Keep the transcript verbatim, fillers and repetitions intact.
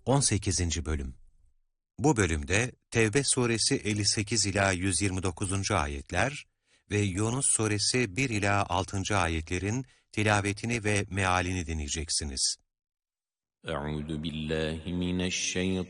on sekizinci Bölüm. Bu bölümde Tevbe suresi elli sekiz ila yüz yirmi dokuzuncu ayetler ve Yunus suresi bir ila altıncı ayetlerin tilavetini ve mealini dinleyeceksiniz. Euzu billahi mineşşeytanirracim.